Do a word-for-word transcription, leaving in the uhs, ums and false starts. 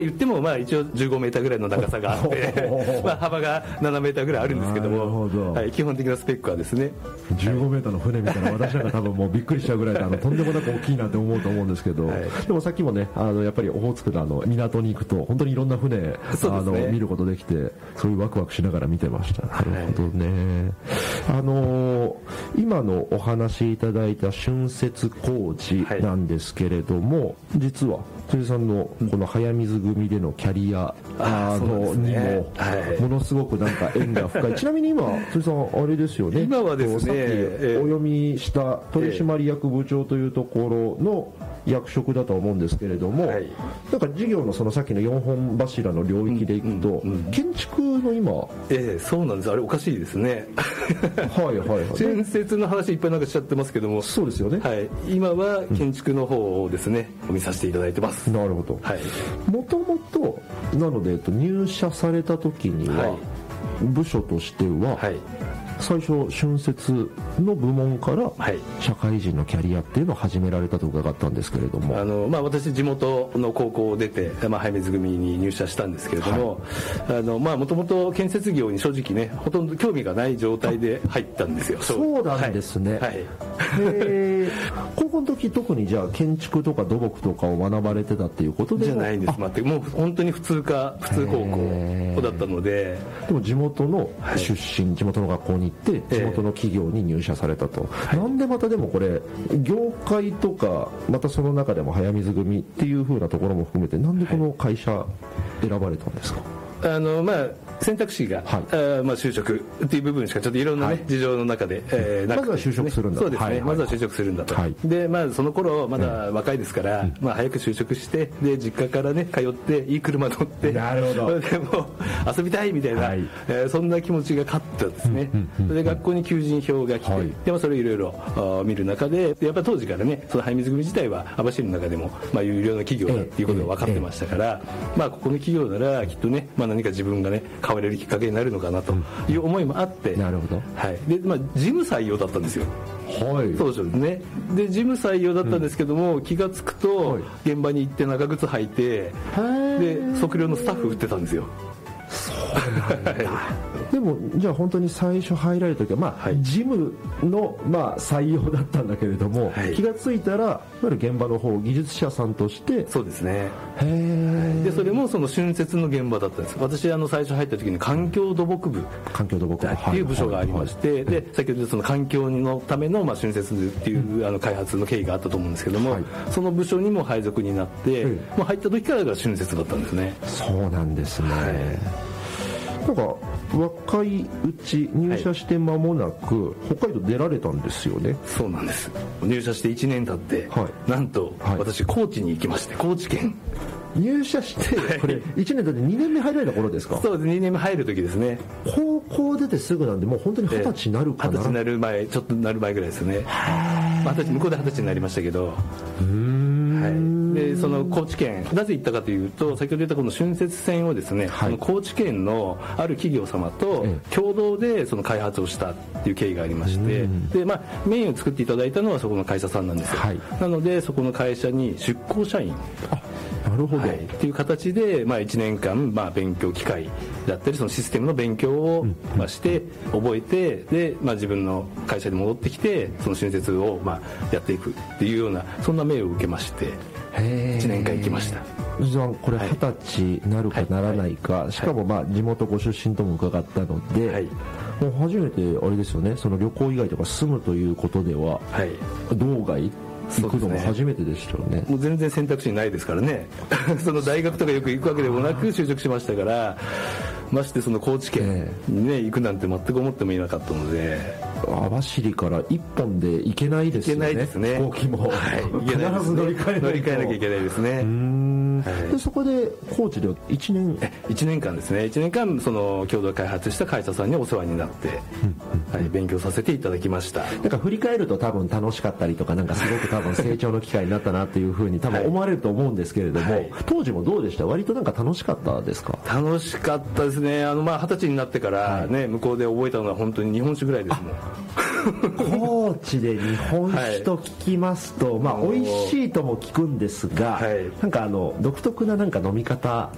言ってもまあ一応じゅうごメーターぐらいの長さがあってまあ幅がななメーターぐらいあるんですけども、ど、はい、基本的なスペックはですねじゅうごメーターの船みたいな、私なんか多分もうびっくりしちゃうぐらいで、あのとんでもなく大きいなって思うと思うんですけど、はい、でもさっきもね、あのやっぱりオホーツクのあの港に行くと本当にいろんな船、ね、あの見ることできて、そういうワクワクしながら見てました。なるほどね。はい、あの今のお話しいただいた浚渫工事なんですけれども、はい、実は辻さんのこの早水組でのキャリアあのにもものすごくなんか縁が深い。ちなみに今辻さんあれですよね、 今はですね、 さっきお読みした取締役部長というところの役職だと思うんですけれども、はい、なんか事業のそのさっきのよんほん柱の領域でいくと、うんうんうん、建築の今、 ええ、そうなんです。あれおかしいですね。 はいはいはい。 浚渫の話いっぱいなんかしちゃってますけども、 そうですよね。 はい。今は建築の方をですね、うん、見させていただいてます。 なるほど。はい。もともとなので、えっと、入社された時には、はい、部署としては。はい、最初浚渫の部門から社会人のキャリアっていうのを始められたと伺ったんですけれども、 あの、まあ、私地元の高校を出て、まあ、早水組に入社したんですけれども、はい、あのまあもともと建設業に正直ねほとんど興味がない状態で入ったんですよ。 そうなんですね。はいはい、へ高校の時特にじゃあ建築とか土木とかを学ばれてたっていうことでじゃないんです。全くもう本当に普通科普通高校だったので、 でも地元の出身、はい、地元の学校に行って地元の企業に入社されたと、はい、なんでまたでもこれ業界とかまたその中でも早水組っていう風なところも含めてなんでこの会社選ばれたんですか？ あのまあ選択肢が、はい、あまあ就職っていう部分しかちょっといろんなね、はい、事情の中で、えー、なくて、 まずは就職するんだと。 そうですね、はいはい、まずは就職するんだと、はい、でまあその頃まだ若いですから、うん、まあ早く就職してで実家からね通っていい車乗ってなるほどでも遊びたいみたいな、はいえー、そんな気持ちが勝ったんですね、うんうんうん、それで学校に求人票が来て、はい、でまあそれをいろいろ見る中でやっぱり当時からねその早水組自体は網走の中でもまあ有料な企業だっていうことが分かってましたから、えーえー、まあここの企業ならきっとね、まあ、何か自分がね変われるきっかけになるのかなという思いもあって、うん、 なるほど、 はいでまあ、事務採用だったんですよ。 はい、 そうですね。で事務採用だったんですけども、うん、気がつくと、はい、現場に行って長靴履いてで測量のスタッフ売ってたんですよ。 そうなんだでもじゃあ本当に最初入られる時は、まあはい、事務の、まあ、採用だったんだけれども、はい、気がついたらいわゆる現場の方技術者さんとしてそうですね。へでそれもその浚渫の現場だったんです。私あの最初入った時に環境土木部環境土木部っていう部署がありまして、はいはいはい、で先ほどその環境のための、まあ、浚渫っていう、うん、あの開発の経緯があったと思うんですけども、はい、その部署にも配属になって、うん、もう入った時からが浚渫だったんですね。 そうなんですね、はいなんか若いうち入社して間もなく、はい、北海道出られたんですよね。 そうなんです。入社していちねん経って、はい、なんと、はい、私高知に行きまして高知県入社してこれいちねん経ってにねんめ入られた頃ですか？ そうです。にねんめ入る時ですね。 高校出てすぐなんでもう本当に二十歳になるかな、 二十歳になる前ちょっとなる前ぐらいですね。まあ、向こうで二十歳になりましたけどうーん、はい、でその高知県なぜ行ったかというと先ほど言ったこの浚渫船をですね、はい、高知県のある企業様と共同でその開発をしたっていう経緯がありましてで、まあ、メインを作っていただいたのはそこの会社さんなんですよ、はい、なのでそこの会社に出向社員なるほど、はい、 っていう形で、まあ、いちねんかん、まあ、勉強機会だったりそのシステムの勉強を、うんまあ、して覚えてで、まあ、自分の会社に戻ってきてその浚渫を、まあ、やっていくっていうようなそんな命を受けましていちねんかん行きました。 藤さんこれ二十歳になるかならないか、はい、しかもまあ地元ご出身とも伺ったので、はい、もう初めてあれですよねその旅行以外とか住むということでは、はい、道外行くのも初めてでしたよね。 もう全然選択肢ないですからねその大学とかよく行くわけでもなく就職しましたからましてその高知県に、ね、行くなんて全く思ってもいなかったので網走から一本で行けないですよね。 行けないですね。 飛行機も、はい、 必ず乗り換え乗り換えなきゃいけないですね。うーん、はい、でそこで高知でいちねんいちねんかんですね。いちねんかんその共同開発した会社さんにお世話になって、うんはい、勉強させていただきました。 なんか振り返ると多分楽しかったりとかなんかすごく多分成長の機会になったなっていうふうに多分思われると思うんですけれども、はい、当時もどうでした？割となんか楽しかったですか？ 楽しかったですね。あのまあ二十歳になってからね、はい、向こうで覚えたのは本当に日本酒ぐらいですもん。 高知で日本酒と聞きますと、はい、まあ美味しいとも聞くんですが、はい、なんかあの独特ななんか飲み方